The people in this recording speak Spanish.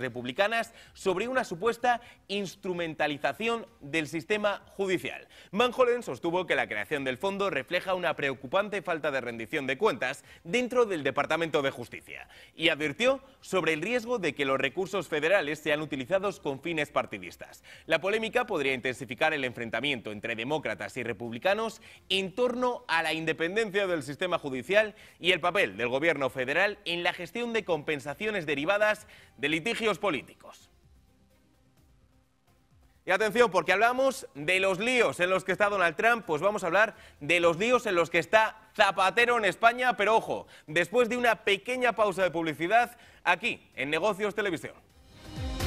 republicanas sobre una supuesta instrumentalización del sistema judicial. Van Hollen sostuvo que la creación del fondo refleja una preocupante falta de rendición de cuentas dentro del Departamento de Justicia y advirtió sobre el riesgo de que los recursos federales sean utilizados con fines partidistas. La polémica podría intensificar el enfrentamiento entre demócratas y republicanos en torno a la independencia del sistema judicial y el papel del gobierno federal en la gestión de compensaciones derivadas de litigios políticos. Y atención, porque hablamos de los líos en los que está Donald Trump, pues vamos a hablar de los líos en los que está Zapatero en España, pero ojo, después de una pequeña pausa de publicidad aquí en Negocios Televisión.